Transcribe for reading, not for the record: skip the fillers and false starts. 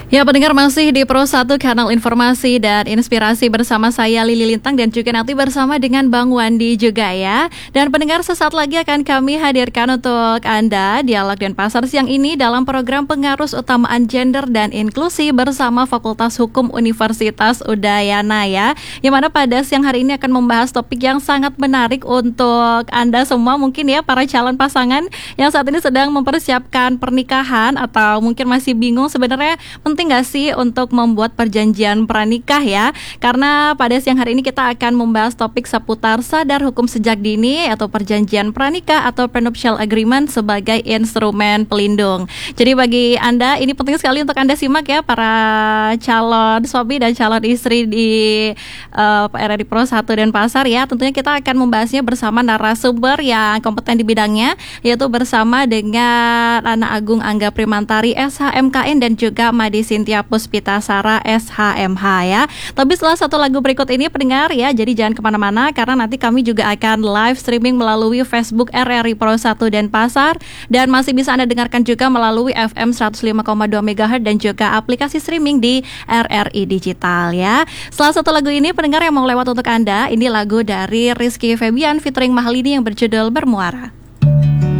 Ya, pendengar masih di Pro 1 Kanal Informasi dan Inspirasi bersama saya Lili Lintang dan juga nanti bersama dengan Bang Wandi juga ya. Dan pendengar sesaat lagi akan kami hadirkan untuk Anda Dialog dan Pasar siang ini dalam program Pengarus Utamaan Gender dan Inklusi bersama Fakultas Hukum Universitas Udayana ya. Yang mana pada siang hari ini akan membahas topik yang sangat menarik untuk Anda semua mungkin ya, para calon pasangan yang saat ini sedang mempersiapkan pernikahan atau mungkin masih bingung sebenarnya penting gak sih untuk membuat perjanjian pranikah ya? Karena pada siang hari ini kita akan membahas topik seputar sadar hukum sejak dini atau perjanjian pranikah atau prenuptial agreement sebagai instrumen pelindung. Jadi bagi Anda ini penting sekali untuk Anda simak ya, para calon suami dan calon istri di RRI Pro 1 dan Pasar ya. Tentunya kita akan membahasnya bersama narasumber yang kompeten di bidangnya, yaitu bersama dengan Ana Agung Angga Primantari SHMKN dan juga Madi Sintia Puspitasara SHMH ya. Tapi setelah satu lagu berikut ini pendengar ya, jadi jangan kemana-mana karena nanti kami juga akan live streaming melalui Facebook RRI Pro 1 dan Pasar, dan masih bisa Anda dengarkan juga melalui FM 105,2 MHz dan juga aplikasi streaming di RRI Digital ya. Setelah satu lagu ini pendengar yang mau lewat untuk Anda, ini lagu dari Rizky Febian featuring Mahalini yang berjudul Bermuara.